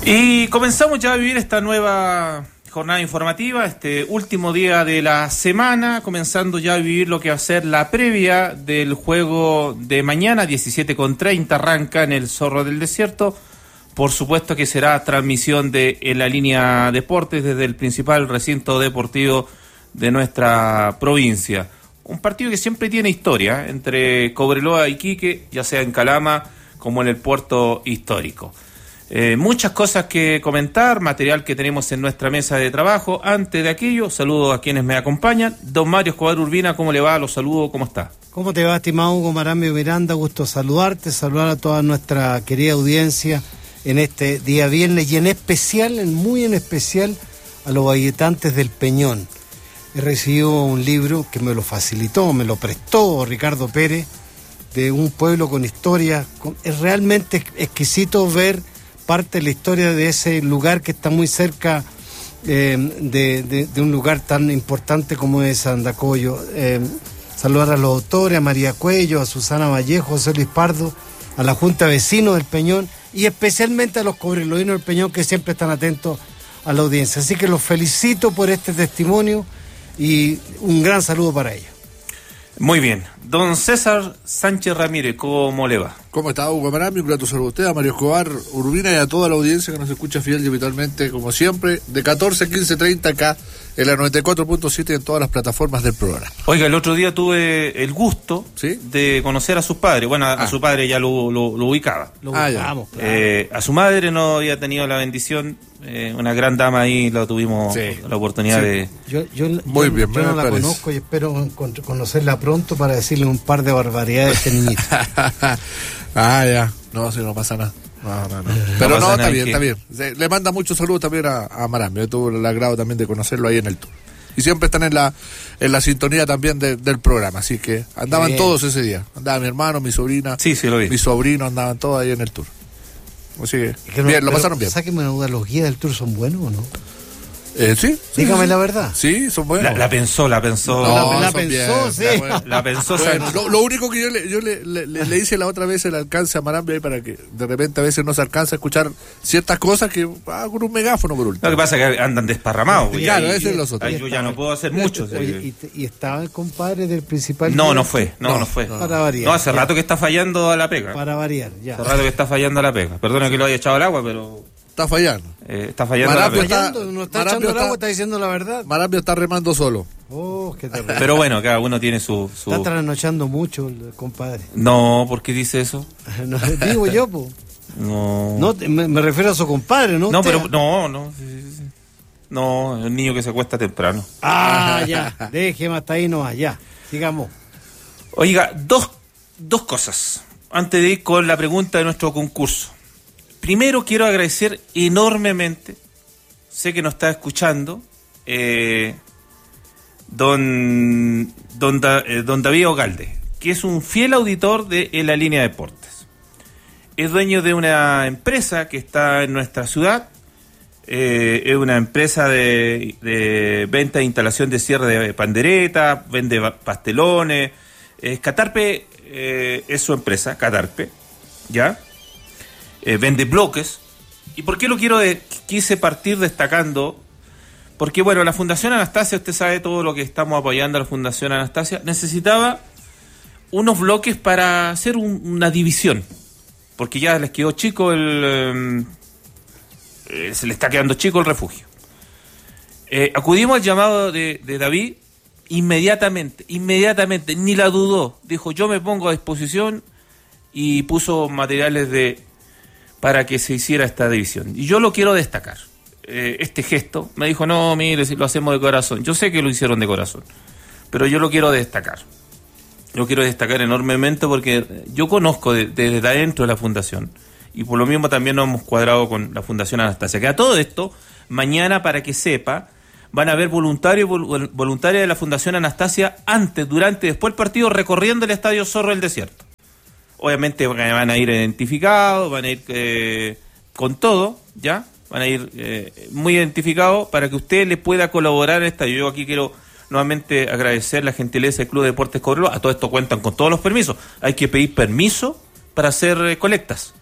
Y comenzamos ya a vivir esta nueva jornada informativa, este último día de la semana, comenzando ya a vivir lo que va a ser la previa del juego de mañana, 17:30 arranca en el Zorro del Desierto. Por supuesto que será transmisión de En la Línea Deportes desde el principal recinto deportivo de nuestra provincia. Un partido que siempre tiene historia entre Cobreloa y Iquique, ya sea en Calama como en el puerto histórico. Muchas cosas que comentar, material que tenemos en nuestra mesa de trabajo. Antes de aquello, saludo a quienes me acompañan. Don Mario Escobar Urbina, ¿cómo le va? Los saludo, ¿cómo está? ¿Cómo te va, estimado Hugo Marambio Miranda? Gusto saludarte, saludar a toda nuestra querida audiencia en este día viernes y en especial, muy en especial, a los valletantes del Peñón. He recibido un libro que me lo facilitó, me lo prestó Ricardo Pérez, de un pueblo con historia. Es realmente exquisito ver parte de la historia de ese lugar que está muy cerca de un lugar tan importante como es Andacollo. Saludar a los autores, a María Cuello, a Susana Vallejo, a José Luis Pardo, a la Junta de Vecinos del Peñón y especialmente a los cobreloinos del Peñón que siempre están atentos a la audiencia. Así que los felicito por este testimonio y un gran saludo para ellos. Muy bien. Don César Sánchez Ramírez, ¿cómo le va? ¿Cómo está, Hugo Marambio? Un grato saludo a usted, a Mario Escobar Urbina y a toda la audiencia que nos escucha fiel y habitualmente, como siempre, de 14 a 15:30 acá en la 94.7 y en todas las plataformas del programa. Oiga, el otro día tuve el gusto, ¿sí?, de conocer a sus padres. Bueno, a su padre ya lo ubicaba. Lo ubicamos, claro. A su madre no había tenido la bendición, una gran dama ahí, lo tuvimos la oportunidad de... Yo no la conozco y espero conocerla pronto para decirle un par de barbaridades a este niñito. Ya. No, si no pasa nada. No. Pero no, está bien. Le manda muchos saludos también a Marambio. Yo tuve el agrado también de conocerlo ahí en el tour. Y siempre están en la sintonía también del programa. Así que andaban todos ese día. Andaba mi hermano, mi sobrina, sí, lo vi. Mi sobrino, andaban todos ahí en el tour. Así que bien, lo pasaron bien. Sáqueme una duda, ¿los guías del tour son buenos o no? Sí. Dígame la verdad. Sí, son buenos. La pensó. La pensó, sí. La pensó. Lo único que yo le hice la otra vez el alcance a Marambio ahí para que de repente a veces no se alcanza a escuchar ciertas cosas que con un megáfono por último. Lo que pasa es que andan desparramados. Claro, ese es los otros. Yo ya no puedo hacer mucho. ¿Y estaba el compadre del principal? No fue. Para variar. No, hace rato que está fallando a la pega. Para variar, ya. Hace rato que está fallando a la pega. Perdona que lo haya echado al agua, pero... Está fallando. Está fallando la pega. No está echando el agua, está diciendo la verdad. Marambio está remando solo. Qué terrible. Pero bueno, cada uno tiene su... Está trasnochando mucho el compadre. No, ¿por qué dice eso? No, digo yo, po. No, me refiero a su compadre, ¿no? No, pero no. Sí. No, es un niño que se acuesta temprano. Ya. Déjeme hasta ahí nomás, ya. Sigamos. Oiga, dos cosas antes de ir con la pregunta de nuestro concurso. Primero quiero agradecer enormemente, sé que nos está escuchando, don David Ogalde, que es un fiel auditor de En la Línea Deportes. Es dueño de una empresa que está en nuestra ciudad, es una empresa de venta e instalación de cierre de pandereta, vende pastelones. Catarpe es su empresa, Catarpe, ¿ya? Vende bloques. ¿Y por qué quise partir destacando? Porque, bueno, la Fundación Anastasia, usted sabe todo lo que estamos apoyando a la Fundación Anastasia, necesitaba unos bloques para hacer una división, porque ya les quedó chico se le está quedando chico el refugio. Acudimos al llamado de David inmediatamente, ni la dudó, dijo yo me pongo a disposición y puso materiales para que se hiciera esta división. Y yo lo quiero destacar, este gesto. Me dijo, no, mire, si lo hacemos de corazón. Yo sé que lo hicieron de corazón, pero yo lo quiero destacar. Lo quiero destacar enormemente porque yo conozco desde adentro de la fundación y por lo mismo también nos hemos cuadrado con la Fundación Anastasia. Que a todo esto, mañana, para que sepa, van a haber voluntarios y voluntarias de la Fundación Anastasia antes, durante y después del partido recorriendo el Estadio Zorro del Desierto. Obviamente van a ir identificados, van a ir con todo, ¿ya? Van a ir muy identificados para que usted le pueda colaborar en esta. Yo aquí quiero nuevamente agradecer la gentileza del Club de Deportes Cobreloa. A todo esto cuentan con todos los permisos. Hay que pedir permiso para hacer colectas.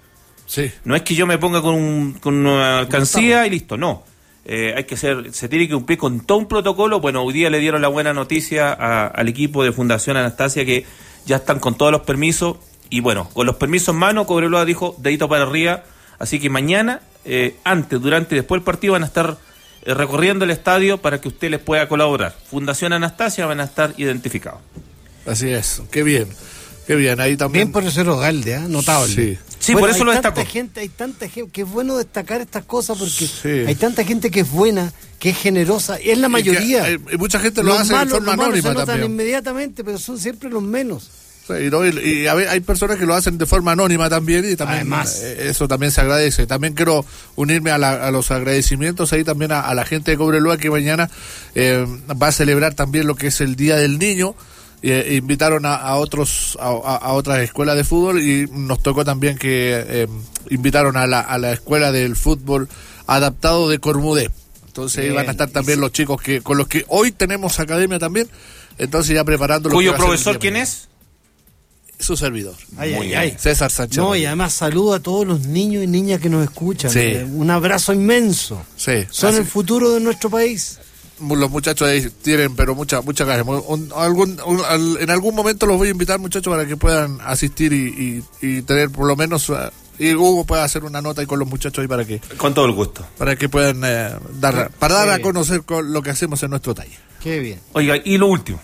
Sí. No es que yo me ponga con una alcancía y listo, no. Se tiene que cumplir con todo un protocolo. Bueno, hoy día le dieron la buena noticia al equipo de Fundación Anastasia que ya están con todos los permisos. Y bueno, con los permisos en mano, Cobreloa dijo dedito para arriba. Así que mañana, antes, durante y después del partido van a estar recorriendo el estadio para que usted les pueda colaborar. Fundación Anastasia van a estar identificados. Así es, qué bien, ahí también. Bien por el señor Galde, notable. Sí, bueno, por eso lo destacó. Hay tanta gente que es bueno destacar estas cosas porque hay tanta gente que es buena, que es generosa, es la mayoría. Y mucha gente lo hace de forma anónima se notan también. Inmediatamente, pero son siempre los menos. Sí, y hay personas que lo hacen de forma anónima también y también además eso también se agradece. También quiero unirme a los agradecimientos ahí también a la gente de Cobreloa que mañana va a celebrar también lo que es el Día del Niño. Invitaron a otras escuelas de fútbol y nos tocó también que invitaron a la escuela del fútbol adaptado de Cormudé. Entonces ahí van a estar también los chicos con los que hoy tenemos academia también. Entonces ya preparando. ¿Cuyo profesor quién es? Su servidor. César Sánchez. No, y además saludo a todos los niños y niñas que nos escuchan. Sí. Un abrazo inmenso. Sí. Son el futuro de nuestro país. Los muchachos ahí tienen, pero mucha ganas. En algún momento los voy a invitar, muchachos, para que puedan asistir y tener por lo menos. Y Hugo puede hacer una nota ahí con los muchachos ahí para que. Con todo el gusto. Para que puedan dar a conocer lo que hacemos en nuestro taller. Qué bien. Oiga, y lo último.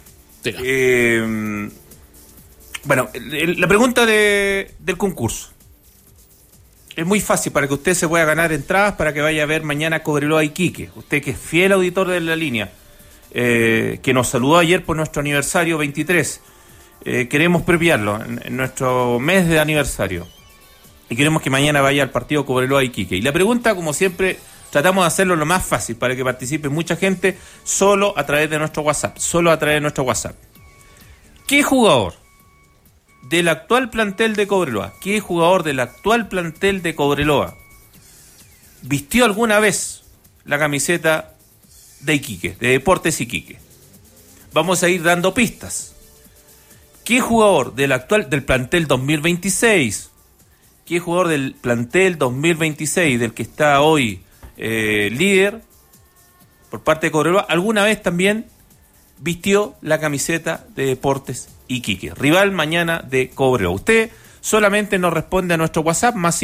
Bueno, la pregunta del concurso. Es muy fácil para que usted se pueda ganar entradas para que vaya a ver mañana Cobreloa Iquique. Usted que es fiel auditor de La Línea, que nos saludó ayer por nuestro aniversario 23. Queremos premiarlo en nuestro mes de aniversario. Y queremos que mañana vaya al partido Cobreloa Iquique. Y la pregunta, como siempre, tratamos de hacerlo lo más fácil para que participe mucha gente solo a través de nuestro WhatsApp. ¿Qué jugador del actual plantel de Cobreloa, vistió alguna vez la camiseta de Iquique, de Deportes Iquique? Vamos a ir dando pistas. ¿Qué jugador del plantel 2026? ¿Qué jugador del plantel 2026, del que está hoy líder por parte de Cobreloa, alguna vez también vistió la camiseta de Deportes Iquique, rival mañana de Cobreloa? Usted solamente nos responde a nuestro WhatsApp, más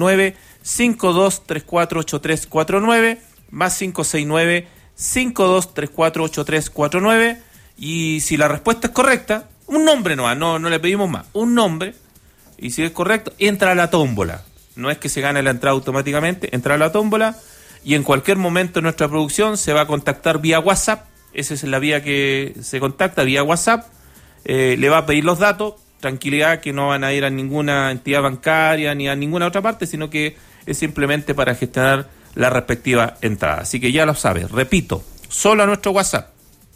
569-5234-8349, más 569-5234-8349, y si la respuesta es correcta, un nombre no le pedimos más, un nombre, y si es correcto, entra a la tómbola. No es que se gane la entrada automáticamente, entra a la tómbola, y en cualquier momento nuestra producción se va a contactar vía WhatsApp. Esa es la vía que se contacta, vía WhatsApp. Le va a pedir los datos, tranquilidad que no van a ir a ninguna entidad bancaria ni a ninguna otra parte, sino que es simplemente para gestionar la respectiva entrada. Así que ya lo sabes, repito, solo a nuestro WhatsApp.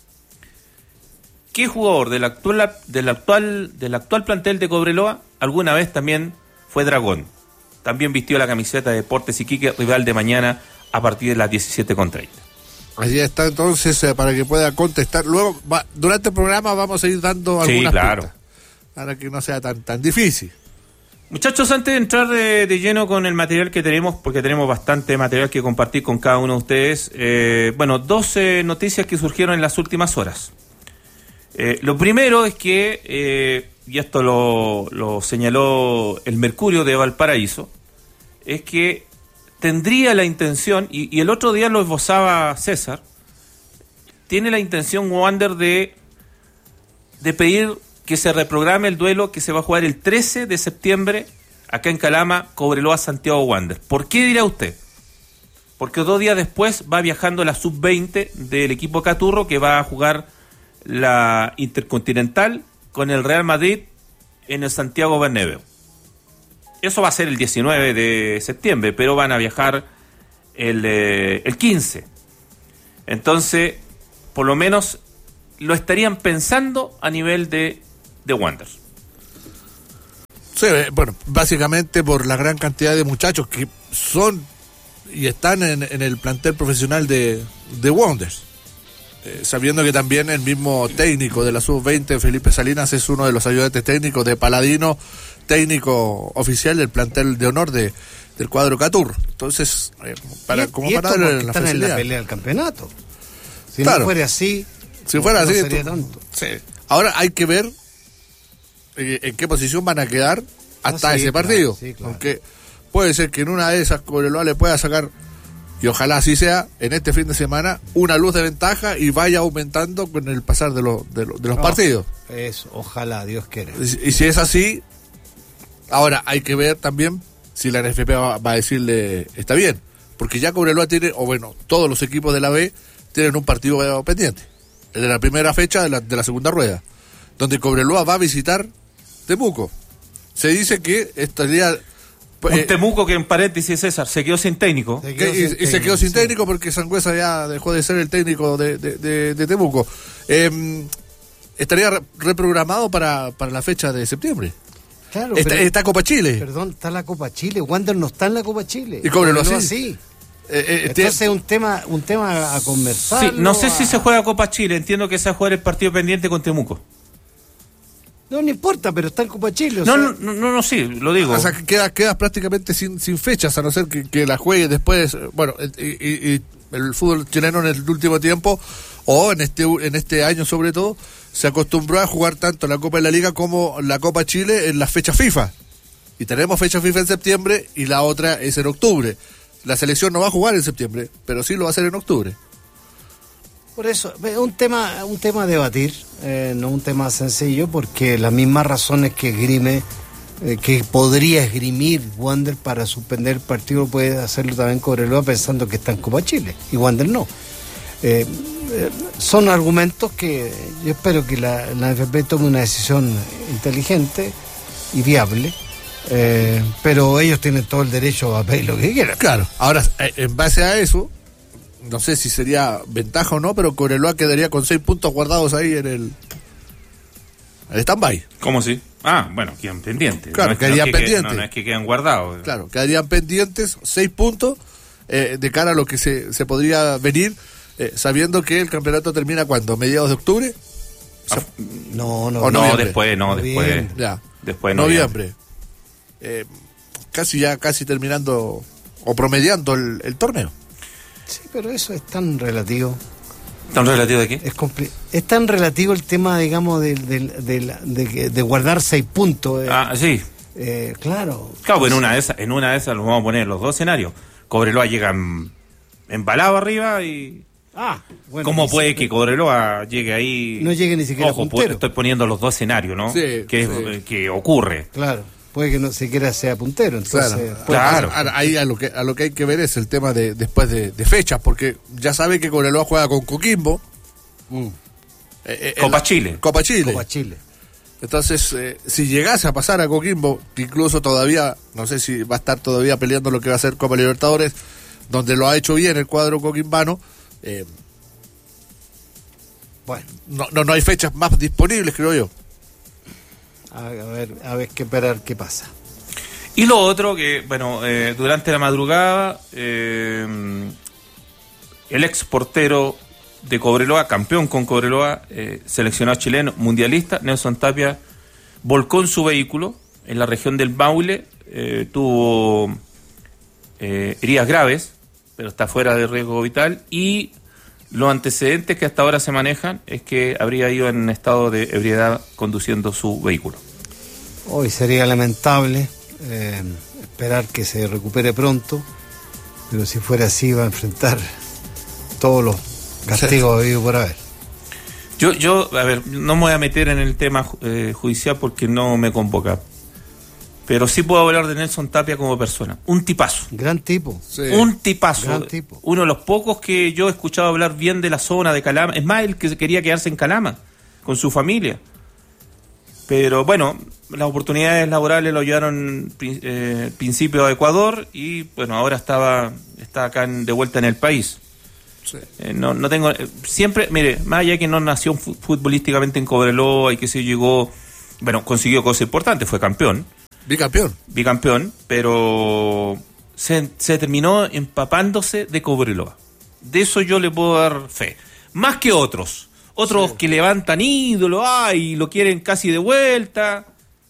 ¿Qué jugador del actual plantel de Cobreloa alguna vez también fue Dragón? También vistió la camiseta de Deportes Iquique, rival de mañana a partir de las 17:30. Allí está entonces para que pueda contestar. Luego, durante el programa vamos a ir dando algunas pistas para que no sea tan difícil. Muchachos, antes de entrar de lleno con el material que tenemos, porque tenemos bastante material que compartir con cada uno de ustedes, 12 noticias que surgieron en las últimas horas. Lo primero es que, y esto lo señaló el Mercurio de Valparaíso, es que tendría la intención, y el otro día lo esbozaba César, tiene la intención Wander de pedir que se reprograme el duelo que se va a jugar el 13 de septiembre acá en Calama, Cobreloa Santiago Wander. ¿Por qué dirá usted? Porque 2 días después va viajando la sub-20 del equipo Caturro, que va a jugar la Intercontinental con el Real Madrid en el Santiago Bernabéu. Eso va a ser el 19 de septiembre, pero van a viajar el 15. Entonces, por lo menos lo estarían pensando a nivel de Wander. Sí, bueno, básicamente por la gran cantidad de muchachos que son y están en el plantel profesional de Wanderers. Sabiendo que también el mismo técnico de la sub-20, Felipe Salinas, es uno de los ayudantes técnicos de Paladino, técnico oficial del plantel de honor del cuadro Catur. Entonces, para darle la están en la facilidad. pelea del campeonato. Si Claro. no fuera así, Si fuera no así, sería tanto. sí. Ahora hay que ver en qué posición van a quedar hasta sí, ese claro, partido. sí, claro. Aunque puede ser que en una de esas Cobreloa le pueda sacar, y ojalá así sea, en este fin de semana, una luz de ventaja y vaya aumentando con el pasar de los partidos. Eso, ojalá, Dios quiera. Y si es así, ahora hay que ver también si la NFP va a decirle, está bien, porque ya Cobreloa tiene, o bueno, todos los equipos de la B tienen un partido pendiente, el de la primera fecha de la segunda rueda, donde Cobreloa va a visitar Temuco. Se dice que estaría... Un Temuco que, en paréntesis, César, se quedó sin técnico. Se se quedó sin sí. técnico porque Sangüesa ya dejó de ser el técnico de Temuco. Estaría reprogramado para la fecha de septiembre. Claro, Está Copa Chile. Perdón, está la Copa Chile. Wander no está en la Copa Chile. Y Cobreloa sí. sí. Entonces es un tema a conversar. Sí, no sé si se juega Copa Chile. Entiendo que se va a jugar el partido pendiente con Temuco. No importa, pero está en Copa Chile. No, sí, lo digo. O sea, que quedas prácticamente sin fechas, a no ser que la juegue después. Bueno, y el fútbol chileno en el último tiempo, o en este año sobre todo, se acostumbró a jugar tanto la Copa de la Liga como la Copa Chile en las fechas FIFA. Y tenemos fecha FIFA en septiembre y la otra es en octubre. La selección no va a jugar en septiembre, pero sí lo va a hacer en octubre. Por eso, un tema a debatir, no un tema sencillo, porque las mismas razones que esgrime, que podría esgrimir Wander para suspender el partido, puede hacerlo también Cobreloa pensando que está en Copa Chile, y Wander no. Son argumentos que yo espero que la NFP tome una decisión inteligente y viable, pero ellos tienen todo el derecho a pedir lo que quieran. Claro, ahora, en base a eso, no sé si sería ventaja o no, pero Cobreloa quedaría con 6 puntos guardados ahí en el stand-by. ¿Cómo sí? Bueno, quedan pendientes. Claro, quedarían pendientes. No es que quedan guardados. Claro, quedarían pendientes 6 puntos de cara a lo que se podría venir, sabiendo que el campeonato termina ¿cuándo? ¿Mediados de octubre? No, después. Ya, Después de noviembre. Casi terminando o promediando el torneo. Sí, pero eso es tan relativo. ¿Tan relativo de qué? Es tan relativo el tema, digamos, de guardar 6 puntos. Sí. Claro. Claro, pues en una de esas los vamos a poner los dos escenarios. Cobreloa llega embalado arriba y... bueno. ¿Cómo puede que Cobreloa llegue ahí? No llegue ni siquiera Ojo, puntero. estoy poniendo los dos escenarios, ¿no? Sí, que ocurre. Claro. Puede que no siquiera sea puntero. Entonces, Claro. Ahí a lo que hay que ver es el tema de después de fechas, porque ya sabe que Cobreloa juega con Coquimbo. Copa Chile. Copa Chile. Copa Chile. Entonces, si llegase a pasar a Coquimbo, que incluso todavía, no sé si va a estar todavía peleando lo que va a ser Copa Libertadores, donde lo ha hecho bien el cuadro coquimbano, Bueno, no hay fechas más disponibles, creo yo. a ver qué esperar qué pasa. Y lo otro que, bueno, durante la madrugada, el ex portero de Cobreloa, campeón con Cobreloa, seleccionado chileno, mundialista, Nelson Tapia, volcó en su vehículo en la región del Maule, tuvo heridas graves, pero está fuera de riesgo vital, y los antecedentes que hasta ahora se manejan es que habría ido en estado de ebriedad conduciendo su vehículo. Hoy sería lamentable esperar que se recupere pronto, pero si fuera así va a enfrentar todos los castigos habidos por haber. Yo, a ver, no me voy a meter en el tema judicial porque no me convoca, pero sí puedo hablar de Nelson Tapia como persona. Un tipazo. Gran tipo. Sí. Un tipazo. Gran tipo. Uno de los pocos que yo he escuchado hablar bien de la zona de Calama. Es más, el que quería quedarse en Calama con su familia. Pero bueno, las oportunidades laborales lo llevaron principio a Ecuador y bueno, ahora está acá de vuelta en el país. Sí. No tengo... siempre, mire, más allá que no nació futbolísticamente en Cobreloa y que se llegó... Bueno, consiguió cosas importantes, fue campeón. Bicampeón, pero se terminó empapándose de Cobreloa. De eso yo le puedo dar fe. Más que otros. Otros sí, que levantan ídolo, y lo quieren casi de vuelta.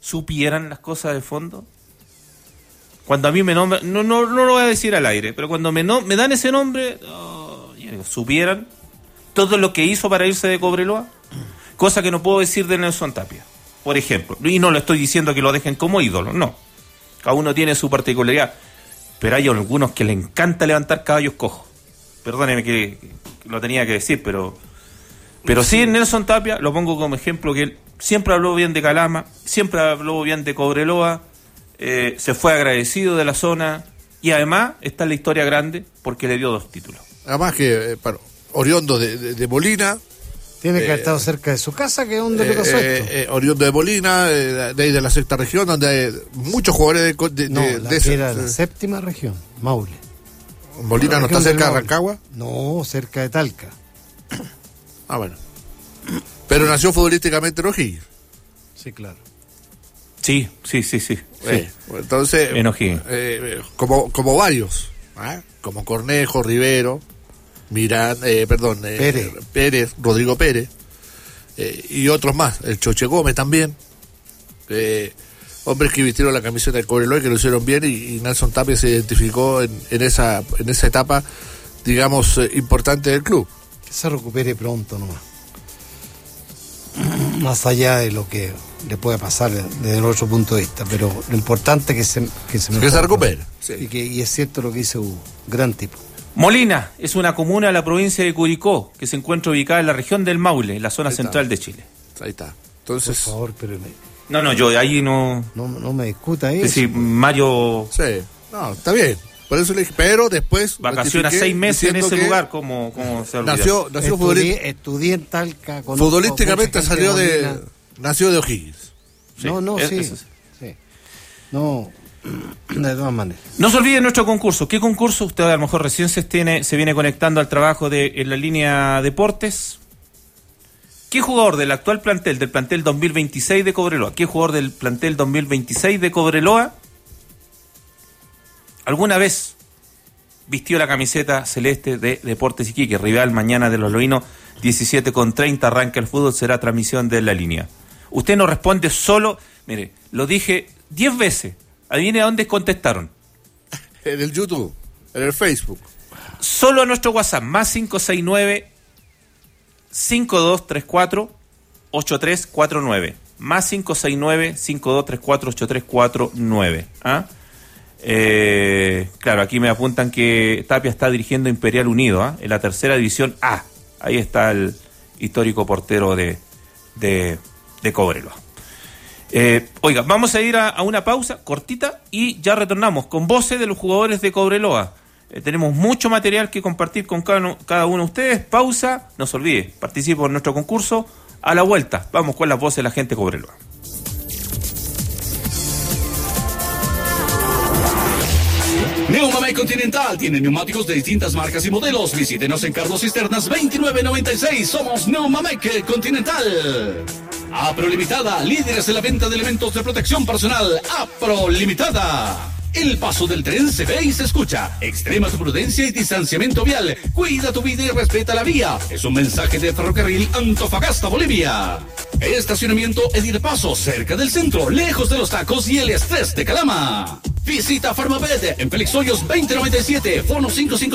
supieran las cosas de fondo. Cuando a mí me nombran, no lo voy a decir al aire, pero cuando me dan ese nombre, supieran todo lo que hizo para irse de Cobreloa, cosa que no puedo decir de Nelson Tapia, por ejemplo. Y no le estoy diciendo que lo dejen como ídolo, no. Cada uno tiene su particularidad, pero hay algunos que le encanta levantar caballos cojos. Perdóneme que lo tenía que decir, pero sí, Nelson Tapia, lo pongo como ejemplo, que él siempre habló bien de Calama, siempre habló bien de Cobreloa, se fue agradecido de la zona, y además está en la historia grande porque le dio 2 títulos. Además que, oriundo de Molina. Tiene que haber estado cerca de su casa, que es donde le pasó esto. Oriundo de Molina, de ahí de la 6ª región, donde hay muchos jugadores que era la 7ª región, Maule. ¿Molina no está cerca de Rancagua? No, cerca de Talca. Bueno. Pero nació futbolísticamente en O'Higgins. Sí, claro. Sí. Entonces, en O'Higgins. Como varios, como Cornejo, Rivero, Pérez, Rodrigo Pérez, y otros más, el Choche Gómez también, hombres que vistieron la camiseta de Cobreloa y que lo hicieron bien, y Nelson Tapia se identificó en esa etapa, digamos, importante del club. Que se recupere pronto nomás, más allá de lo que le puede pasar desde el otro punto de vista, pero lo importante es que se recupere, sí. Y es cierto lo que dice Hugo, gran tipo. Molina es una comuna de la provincia de Curicó que se encuentra ubicada en la región del Maule, en la zona central de Chile. Ahí está. Entonces, por favor, pero yo ahí no me discuta eso. Sí, Mario. Sí, no, está bien. Por eso le dije, pero después vacaciona 6 meses en ese lugar, como se olvida. Nació estudié en Talca. Futbolísticamente nació de O'Higgins. Sí, sí. No, de todas maneras. No se olvide nuestro concurso. ¿Qué concurso? Usted a lo mejor recién se viene conectando al trabajo en la línea Deportes. ¿Qué jugador del actual plantel, del plantel 2026 de Cobreloa, qué jugador del plantel 2026 de Cobreloa alguna vez vistió la camiseta celeste de Deportes Iquique? Rival mañana de los Loínos, 17:30, arranca el fútbol, será transmisión de La Línea. Usted no responde solo, mire, lo dije 10 veces, adivine a dónde contestaron. En el YouTube, en el Facebook. Solo a nuestro WhatsApp, más 569-5234-8349. Más 569-5234-8349. Claro, aquí me apuntan que Tapia está dirigiendo Imperial Unido, en la 3ª división A. Ahí está el histórico portero de Cobreloa. Oiga, vamos a ir a una pausa cortita y ya retornamos con voces de los jugadores de Cobreloa. Tenemos mucho material que compartir con cada uno de ustedes. Pausa, no se olvide, participo en nuestro concurso. A la vuelta, vamos con las voces de la gente de Cobreloa. Neumamec Continental tiene neumáticos de distintas marcas y modelos. Visítenos en Carlos Cisternas 2996. Somos Neumamec Continental. Apro Limitada, líderes en la venta de elementos de protección personal. Apro Limitada. El paso del tren se ve y se escucha. Extrema tu prudencia y distanciamiento vial. Cuida tu vida y respeta la vía. Es un mensaje de Ferrocarril Antofagasta, Bolivia. Estacionamiento Edir Paso, cerca del centro, lejos de los tacos y el estrés de Calama. Visita Farmaved en Félix Hoyos 2097, fono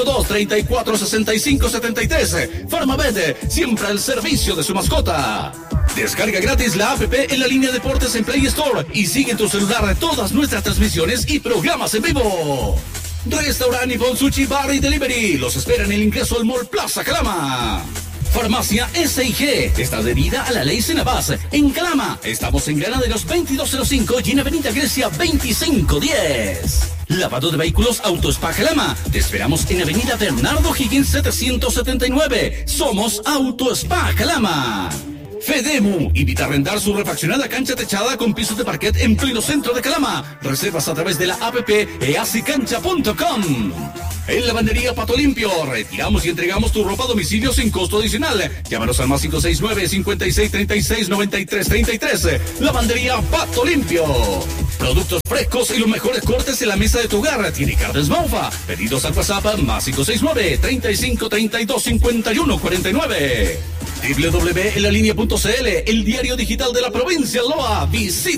552-3465-73. Farmaved, siempre al servicio de su mascota. Descarga gratis la app en la línea Deportes en Play Store y sigue en tu celular todas nuestras transmisiones y programas en vivo. Restaurante Ivonne Sushi Bar y Delivery los espera en el ingreso al Mall Plaza Calama. Farmacia S&G está adherida a la ley Senabas. En Calama estamos en Granaderos 2205 y en Avenida Grecia 2510. Lavado de vehículos Autospa Calama. Te esperamos en Avenida Bernardo Higgins 779. Somos Autospa Calama. Fedemu invita a arrendar su refaccionada cancha techada con pisos de parquet en pleno centro de Calama. Reservas a través de la app easicancha.com. En Lavandería Pato Limpio, retiramos y entregamos tu ropa a domicilio sin costo adicional. Llámanos al más 569-5636-9333. Lavandería Pato Limpio. Productos frescos y los mejores cortes en la mesa de tu hogar. Tiene carnes Maufa. Pedidos al WhatsApp más 569-3532-5149. www.elalinea.cl, el diario digital de la provincia Loa. Visita.